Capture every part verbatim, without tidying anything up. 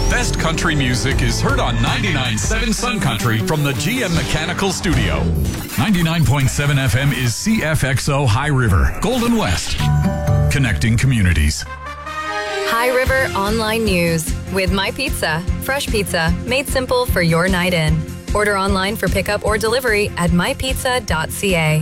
best country music is heard on ninety-nine point seven Sun Country from the G M Mechanical Studio. ninety-nine point seven F M is C F X O High River, Golden West. Connecting communities. High River Online News with My Pizza. Fresh pizza made simple for your night in. Order online for pickup or delivery at my pizza dot c a.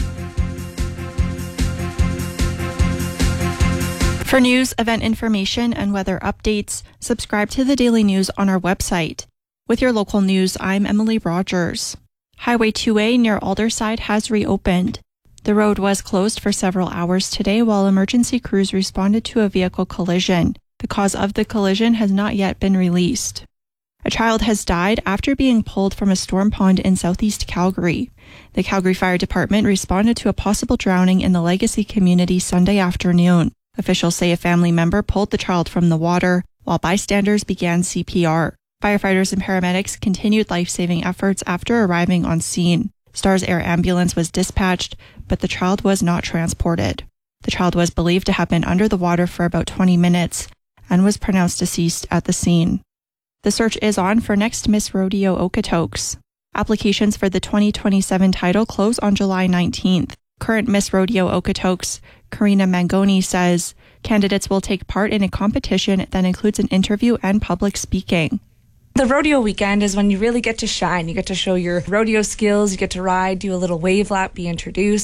For news, event information, and weather updates, subscribe to the Daily News on our website. With your local news, I'm Emily Rogers. Highway two A near Alderside has reopened. The road was closed for several hours today while emergency crews responded to a vehicle collision. The cause of the collision has not yet been released. A child has died after being pulled from a storm pond in southeast Calgary. The Calgary Fire Department responded to a possible drowning in the Legacy community Sunday afternoon. Officials say a family member pulled the child from the water while bystanders began C P R. Firefighters and paramedics continued life-saving efforts after arriving on scene. Stars Air Ambulance was dispatched, but the child was not transported. The child was believed to have been under the water for about twenty minutes and was pronounced deceased at the scene. The search is on for next Miss Rodeo Okotoks. Applications for the twenty twenty-seven title close on July nineteenth. Current Miss Rodeo Okotoks, Karina Mangoni, says candidates will take part in a competition that includes an interview and public speaking. The rodeo weekend is when you really get to shine. You get to show your rodeo skills, you get to ride, do a little wave lap, be introduced.